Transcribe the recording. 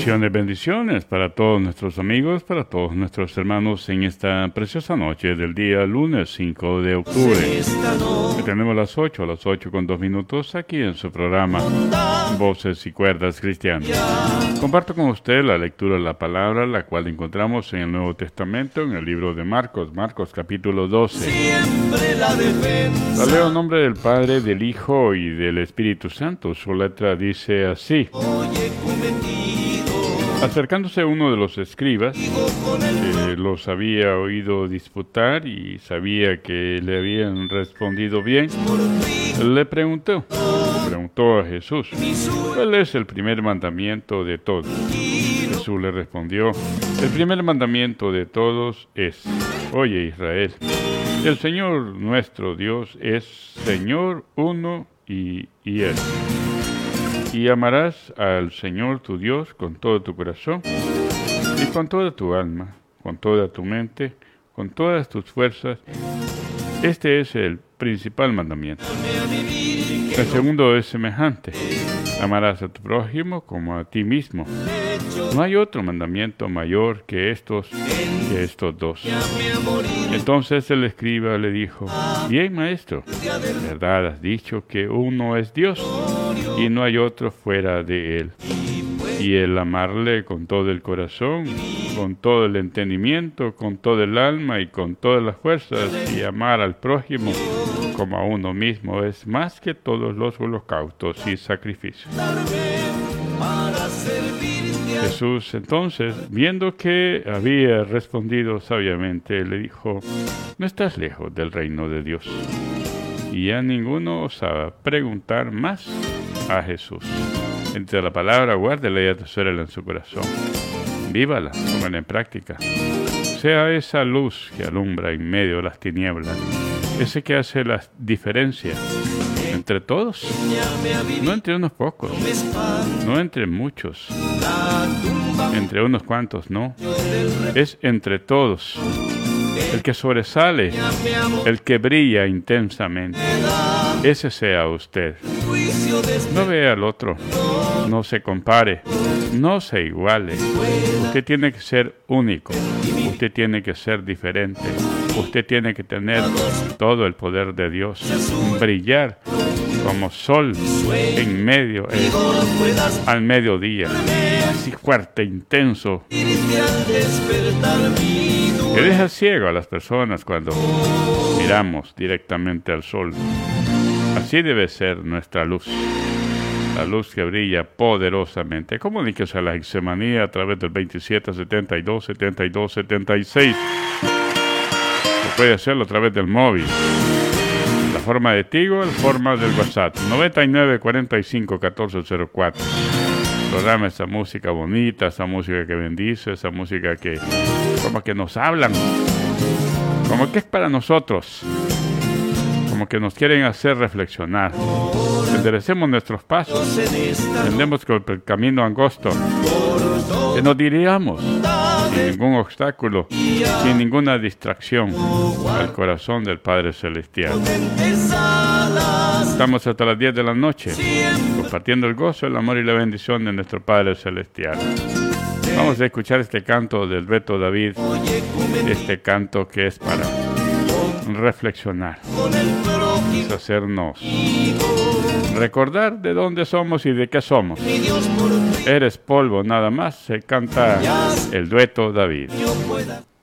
Bendiciones para todos nuestros amigos, para todos nuestros hermanos en esta preciosa noche del día lunes 5 de octubre. Tenemos las 8:02 aquí en su programa Voces y Cuerdas Cristianas. Comparto con usted la lectura de la palabra, la cual encontramos en el Nuevo Testamento, en el libro de Marcos capítulo 12. La leo en nombre del Padre, del Hijo y del Espíritu Santo. Su letra dice así: acercándose uno de los escribas, que los había oído disputar y sabía que le habían respondido bien, le preguntó a Jesús: ¿cuál es el primer mandamiento de todos? Jesús le respondió: el primer mandamiento de todos es: oye, Israel, el Señor nuestro Dios es Señor uno y Él. Y amarás al Señor tu Dios con todo tu corazón y con toda tu alma, con toda tu mente, con todas tus fuerzas. Este es el principal mandamiento. El segundo es semejante: amarás a tu prójimo como a ti mismo. No hay otro mandamiento mayor que estos dos. Entonces el escriba le dijo: bien, maestro, verdad has dicho que uno es Dios y no hay otro fuera de él. Y el amarle con todo el corazón, con todo el entendimiento, con todo el alma y con todas las fuerzas, y amar al prójimo como a uno mismo, es más que todos los holocaustos y sacrificios. Jesús entonces, viendo que había respondido sabiamente, le dijo: no estás lejos del reino de Dios. Y ya ninguno osaba preguntar más a Jesús. Entre la palabra, guárdela y atesórela en su corazón. Vívala, póngala en práctica. Sea esa luz que alumbra en medio de las tinieblas, ese que hace la diferencia entre todos, no entre unos pocos, no entre muchos, entre unos cuantos, no, es entre todos, el que sobresale, el que brilla intensamente. Ese sea usted. No vea al otro, no se compare, no se iguale. Usted tiene que ser único, usted tiene que ser diferente, usted tiene que tener todo el poder de Dios, brillar como sol en medio, al mediodía, así fuerte, intenso, que deja ciego a las personas cuando miramos directamente al sol. Así debe ser nuestra luz, la luz que brilla poderosamente. Comuníquese a la Gexemanía a través del 2772-7276. O puede hacerlo a través del móvil, la forma de Tigo, la forma del WhatsApp, 9945-1404. Programa esa música bonita, esa música que bendice, esa música que como que nos hablan, como que es para nosotros, como que nos quieren hacer reflexionar. Enderecemos nuestros pasos, entendemos que el camino angosto, que nos dirigamos sin ningún obstáculo, sin ninguna distracción, al corazón del Padre Celestial. Estamos hasta las 10 de la noche, compartiendo el gozo, el amor y la bendición de nuestro Padre Celestial. Vamos a escuchar este canto del Beto David, este canto que es para reflexionar, es hacernos recordar de dónde somos y de qué somos. Eres polvo nada más, se canta el dueto David.